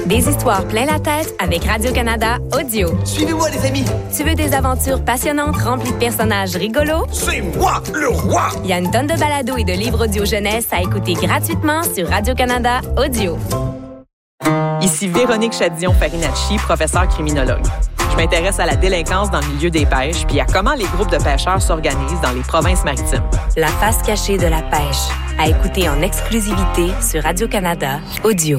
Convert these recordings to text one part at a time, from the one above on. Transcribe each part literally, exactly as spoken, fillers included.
Des histoires plein la tête avec Radio-Canada Audio. Suivez-moi, les amis! Tu veux des aventures passionnantes remplies de personnages rigolos? C'est moi, le roi! Il y a une tonne de balados et de livres audio jeunesse à écouter gratuitement sur Radio-Canada Audio. Ici Véronique Chadillon-Farinacci, professeure criminologue. Je m'intéresse à la délinquance dans le milieu des pêches puis à comment les groupes de pêcheurs s'organisent dans les provinces maritimes. La face cachée de la pêche, à écouter en exclusivité sur Radio-Canada Audio.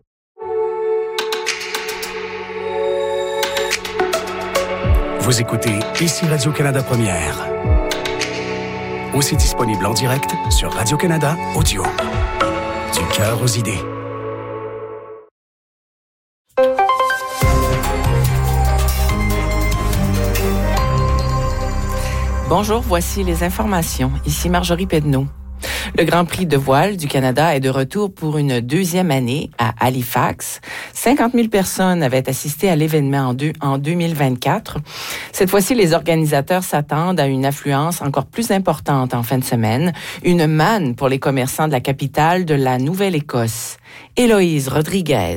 Vous écoutez Ici Radio-Canada Première. Aussi disponible en direct sur Radio-Canada Audio. Du cœur aux idées. Bonjour, voici les informations. Ici Marjorie Pedneau. Le Grand Prix de voile du Canada est de retour pour une deuxième année à Halifax. cinquante mille personnes avaient assisté à l'événement en, deux, en deux mille vingt-quatre. Cette fois-ci, les organisateurs s'attendent à une affluence encore plus importante en fin de semaine, une manne pour les commerçants de la capitale de la Nouvelle-Écosse. Héloïse Rodriguez.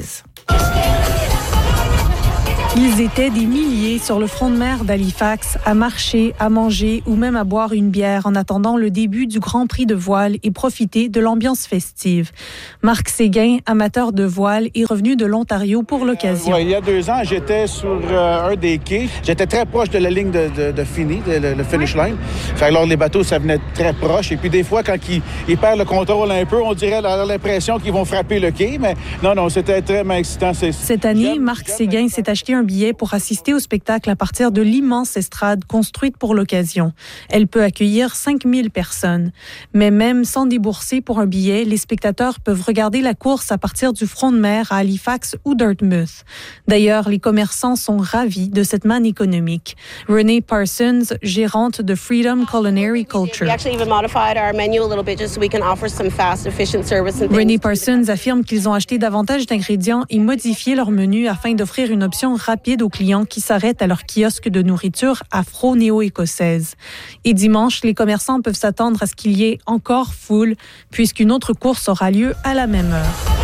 Ils étaient des milliers sur le front de mer d'Halifax à marcher, à manger ou même à boire une bière en attendant le début du Grand Prix de voile et profiter de l'ambiance festive. Marc Séguin, amateur de voile, est revenu de l'Ontario pour l'occasion. Euh, ouais, il y a deux ans, j'étais sur euh, un des quais. J'étais très proche de la ligne de, de, de fini, de, de, le finish line. Fait que alors, les bateaux, ça venait très proche. Et puis des fois, quand ils, ils perdent le contrôle un peu, on dirait on a l'impression qu'ils vont frapper le quai. Mais non, non, c'était très excitant. C'est... Cette année, Marc Séguin s'est acheté un billet pour assister au spectacle à partir de l'immense estrade construite pour l'occasion. Elle peut accueillir cinq mille personnes. Mais même sans débourser pour un billet, les spectateurs peuvent regarder la course à partir du front de mer à Halifax ou Dartmouth. D'ailleurs, les commerçants sont ravis de cette manne économique. Renee Parsons, gérante de Freedom Culinary Culture. Renee Parsons affirme qu'ils ont acheté davantage d'ingrédients et modifié leur menu afin d'offrir une option rapide aux clients qui s'arrêtent à leur kiosque de nourriture afro-néo-écossaise. Et dimanche, les commerçants peuvent s'attendre à ce qu'il y ait encore foule, puisqu'une autre course aura lieu à la même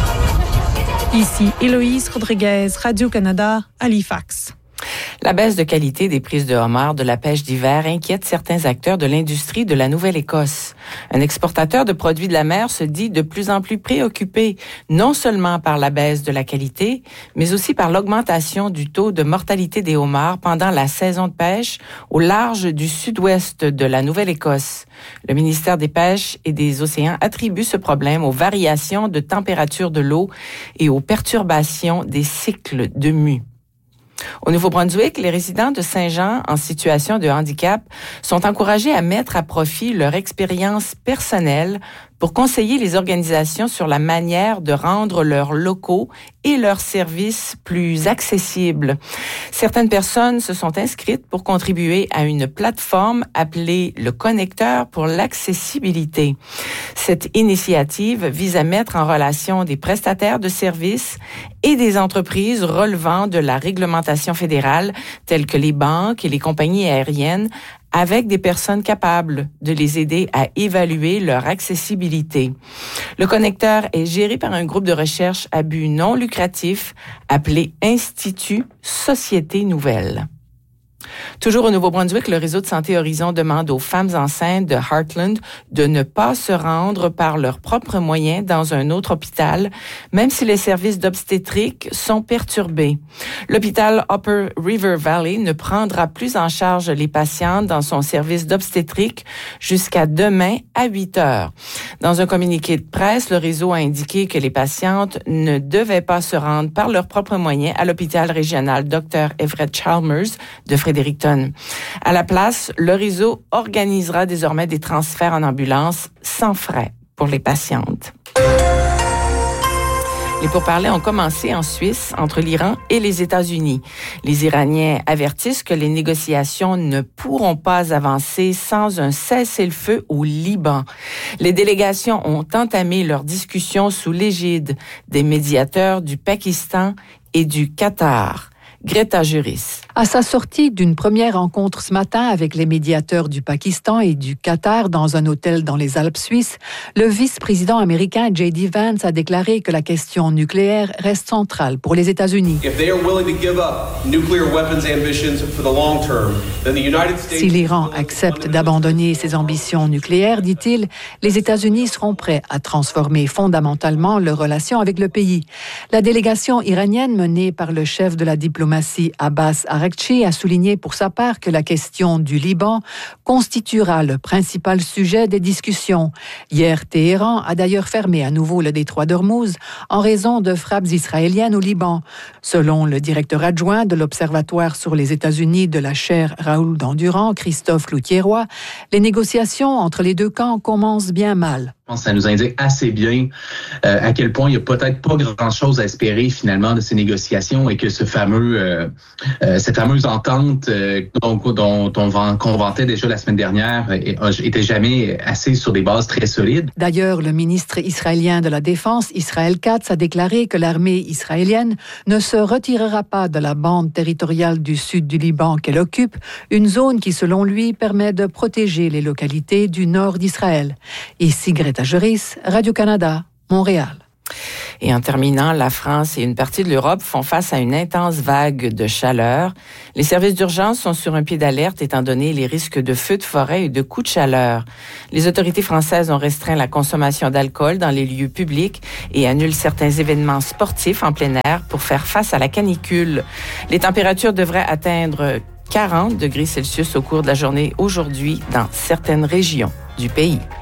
heure. Ici Héloïse Rodriguez, Radio-Canada, Halifax. La baisse de qualité des prises de homard de la pêche d'hiver inquiète certains acteurs de l'industrie de la Nouvelle-Écosse. Un exportateur de produits de la mer se dit de plus en plus préoccupé, non seulement par la baisse de la qualité, mais aussi par l'augmentation du taux de mortalité des homards pendant la saison de pêche au large du sud-ouest de la Nouvelle-Écosse. Le ministère des Pêches et des Océans attribue ce problème aux variations de température de l'eau et aux perturbations des cycles de mue. Au Nouveau-Brunswick, les résidents de Saint-Jean en situation de handicap sont encouragés à mettre à profit leur expérience personnelle pour conseiller les organisations sur la manière de rendre leurs locaux et leurs services plus accessibles. Certaines personnes se sont inscrites pour contribuer à une plateforme appelée le Connecteur pour l'accessibilité. Cette initiative vise à mettre en relation des prestataires de services et des entreprises relevant de la réglementation fédérale, telles que les banques et les compagnies aériennes, avec des personnes capables de les aider à évaluer leur accessibilité. Le connecteur est géré par un groupe de recherche à but non lucratif appelé Institut Société Nouvelle. Toujours au Nouveau-Brunswick, le réseau de Santé Horizon demande aux femmes enceintes de Heartland de ne pas se rendre par leurs propres moyens dans un autre hôpital, même si les services d'obstétrique sont perturbés. L'hôpital Upper River Valley ne prendra plus en charge les patientes dans son service d'obstétrique jusqu'à demain à huit heures. Dans un communiqué de presse, le réseau a indiqué que les patientes ne devaient pas se rendre par leurs propres moyens à l'hôpital régional docteur Everett Chalmers de Fredericton. À la place, le réseau organisera désormais des transferts en ambulance sans frais pour les patientes. Les pourparlers ont commencé en Suisse entre l'Iran et les États-Unis. Les Iraniens avertissent que les négociations ne pourront pas avancer sans un cessez-le-feu au Liban. Les délégations ont entamé leurs discussions sous l'égide des médiateurs du Pakistan et du Qatar. Greta Juris. À sa sortie d'une première rencontre ce matin avec les médiateurs du Pakistan et du Qatar dans un hôtel dans les Alpes suisses, le vice-président américain J D Vance a déclaré que la question nucléaire reste centrale pour les États-Unis. Si l'Iran accepte d'abandonner ses ambitions nucléaires, dit-il, les États-Unis seront prêts à transformer fondamentalement leurs relations avec le pays. La délégation iranienne menée par le chef de la diplomatie Abbas Araghchi a souligné pour sa part que la question du Liban constituera le principal sujet des discussions. Hier, Téhéran a d'ailleurs fermé à nouveau le détroit d'Ormuz en raison de frappes israéliennes au Liban. Selon le directeur adjoint de l'Observatoire sur les États-Unis de la chaire Raoul Dandurand, Christophe Louthier-Roy, les négociations entre les deux camps commencent bien mal. Je pense que ça nous indique assez bien euh, à quel point il n'y a peut-être pas grand-chose à espérer finalement de ces négociations et que ce fameux, euh, euh, cette fameuse entente euh, dont, dont on qu'on vantait déjà la semaine dernière euh, était jamais assez sur des bases très solides. D'ailleurs, le ministre israélien de la Défense, Israël Katz, a déclaré que l'armée israélienne ne se retirera pas de la bande territoriale du sud du Liban qu'elle occupe, une zone qui, selon lui, permet de protéger les localités du nord d'Israël. Ici Greta Juris, Radio-Canada, Montréal. Et en terminant, la France et une partie de l'Europe font face à une intense vague de chaleur. Les services d'urgence sont sur un pied d'alerte étant donné les risques de feux de forêt et de coups de chaleur. Les autorités françaises ont restreint la consommation d'alcool dans les lieux publics et annulent certains événements sportifs en plein air pour faire face à la canicule. Les températures devraient atteindre quarante degrés Celsius au cours de la journée aujourd'hui dans certaines régions du pays.